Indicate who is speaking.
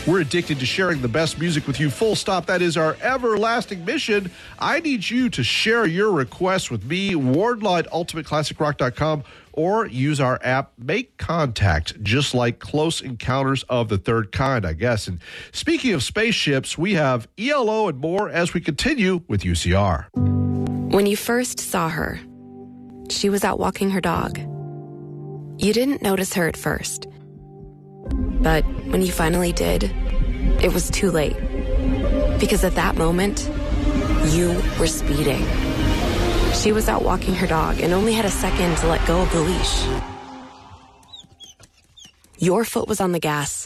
Speaker 1: We're addicted to sharing the best music with you, full stop. That is our everlasting mission. I need you to share your requests with me, Wardlaw at ultimateclassicrock.com, or use our app, Make Contact, just like Close Encounters of the Third Kind, I guess. And speaking of spaceships, we have ELO and more as we continue with UCR.
Speaker 2: When you first saw her, she was out walking her dog. You didn't notice her at first. But when you finally did, it was too late. Because at that moment, you were speeding. She was out walking her dog and only had a second to let go of the leash. Your foot was on the gas,